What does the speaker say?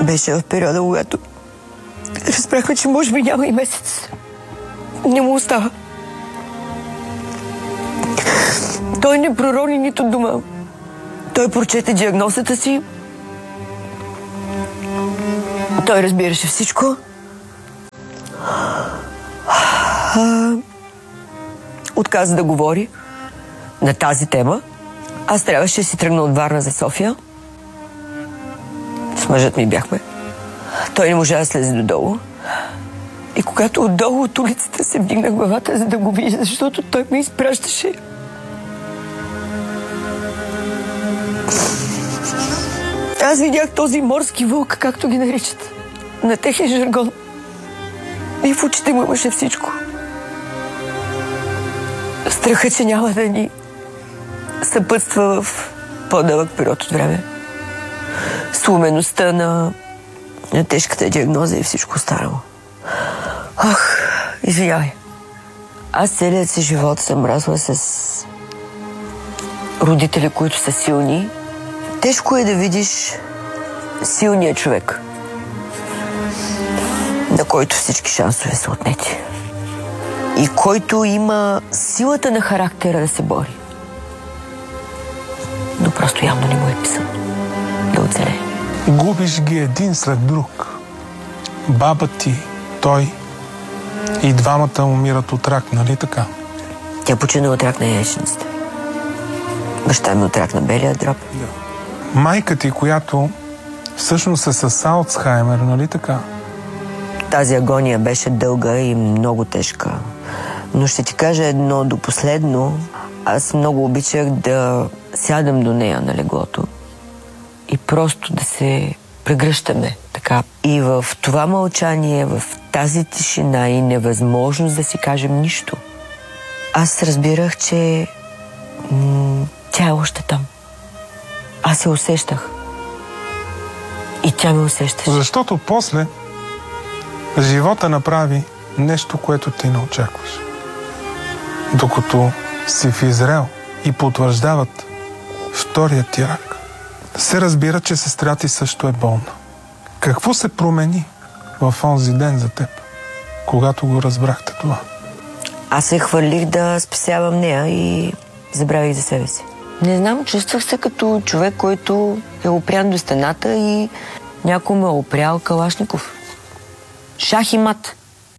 Беше в периода, когато разбрахме, че може би няма и месец. Не му остава. Той не пророни нито дума. Той прочете диагнозата си. Той разбираше всичко. Отказа да говори на тази тема. Аз трябваше да си тръгна от Варна за София. С мъжът ми бяхме. Той не можа да слезе додолу. И когато отдолу от улицата се вдигна главата, за да го видя, защото той ме изпращаше. Аз видях този морски вълк, както ги наричат, на техния жаргон. И в очите му имаше всичко. Страха, че няма да ни съпътства в по-дълъг период от време. Сломеността на тежката диагноза и всичко останало. Ах, извинявай. Аз целият си живот съм расла с родители, които са силни. Тежко е да видиш силния човек, на който всички шансове са отнети. И който има силата на характера да се бори. Но просто явно не му е писано да оцелее. Губиш ги един след друг. Баба ти, той и двамата умират от рак, нали така? Тя почина от рак на яйчницата. Баща ми от рак на белия дроб. Да. Майка ти, която всъщност е с Алцхаймер, нали така? Тази агония беше дълга и много тежка. Но ще ти кажа едно до последно. Аз много обичах да сядам до нея на леглото и просто да се прегръщаме така. И в това мълчание, в тази тишина и невъзможност да си кажем нищо, аз разбирах, че тя е още там. Аз се усещах. И тя ме усещаше. Защото после живота направи нещо, което ти не очакваш. Докато си в Израел и потвърждават вторият ти рак, се разбира, че сестра ти също е болна. Какво се промени в онзи ден за теб, когато го разбрахте това? Аз се хвърлих да спасявам нея и забравих за себе си. Не знам, чувствах се като човек, който е опрян до стената и някой ме е опрял Калашников. Шах и мат.